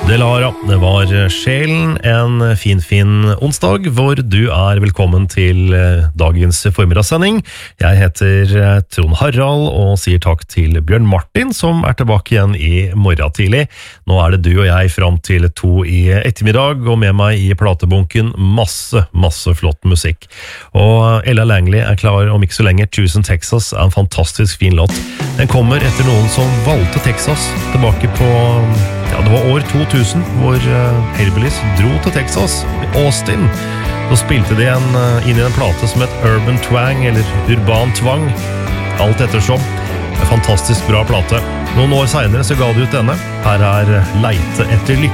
Delara, det var Sjelen, en fin onsdag, hvor du velkommen til dagens formidagssending. Jeg heter Trond Harald og sier takk til Bjørn Martin, som tilbake igjen i morgen tidlig. Nå det du og jeg frem til 2 i ettermiddag, og med meg i platebunken masse flott musikk. Og Ella Langley klar om ikke så lenge. Tusen Texas en fantastisk fin låt. Den kommer etter noen som valgte Texas tilbake på... Ja, det var år 2000 hvor Hellbillies dro til Texas, Austin. Så spilte de inn i en plate som het Urban Twang, eller Urban Tvang, alt ettersom. En fantastisk bra plate. Noen år senere så ga de ut denne. Her Leite etter lykke.